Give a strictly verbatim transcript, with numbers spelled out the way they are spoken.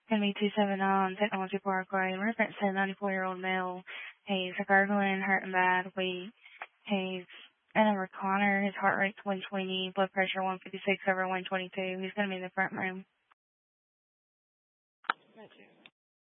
Going to be two seven nine Technology Parkway. Reference to a ninety-four-year-old male. He's gargling, hurting bad, weak. He's in a recliner. His heart rate's one twenty, blood pressure one fifty-six over one twenty-two. He's going to be in the front room. Gotcha.